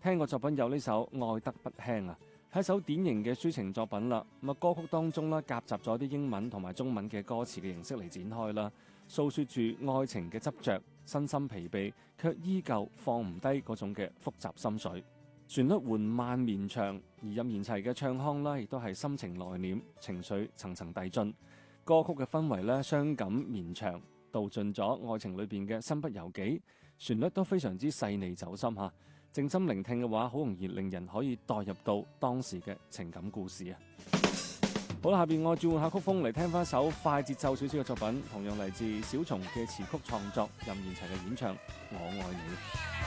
聽過作品有呢首《愛得不輕》啊，係一首典型嘅抒情作品啦。咁啊，歌曲當中啦夾雜咗啲英文同埋中文嘅歌詞嘅形式嚟展開啦，訴說住愛情嘅執着，身心疲憊卻依舊放唔低嗰種嘅複雜心水。旋律緩慢綿長，而任賢齊嘅唱腔啦，亦都係深情內斂，情緒層層遞進。歌曲嘅氛圍咧，傷感綿長，道盡咗愛情裏邊嘅身不由己。旋律都非常之細膩走心嚇，靜心聆聽嘅話，好容易令人可以代入到當時嘅情感故事啊！好啦，下邊我轉換下曲風嚟聽翻一首快節奏少少嘅作品，同樣嚟自小松嘅詞曲創作，任賢齊嘅演唱《我愛你》。